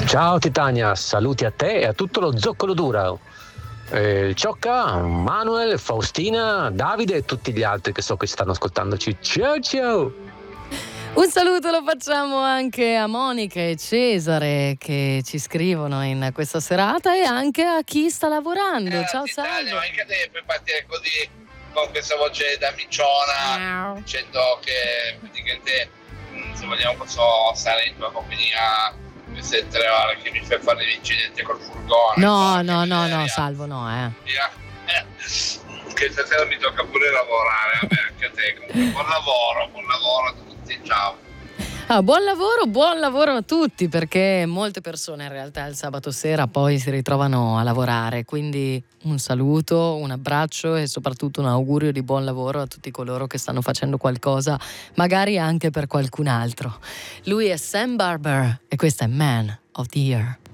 Ciao Titania, saluti a te e a tutto lo zoccolo dura. Ciocca, Manuel, Faustina, Davide e tutti gli altri che so che stanno ascoltandoci. Ciao ciao! Un saluto lo facciamo anche a Monica e Cesare che ci scrivono in questa serata e anche a chi sta lavorando. Ciao Salvo. Ma anche te puoi partire così con questa voce da micciona dicendo che praticamente se vogliamo posso stare in tua compagnia queste 3 ore che mi fai fare l'incidente col furgone. No, Salvo, no. Che stasera mi tocca pure lavorare, anche a te. Comunque, buon lavoro a tutti, ciao. Buon lavoro a tutti, perché molte persone in realtà il sabato sera poi si ritrovano a lavorare, quindi un saluto, un abbraccio e soprattutto un augurio di buon lavoro a tutti coloro che stanno facendo qualcosa, magari anche per qualcun altro. Lui è Sam Barber e questa è Man of the Year.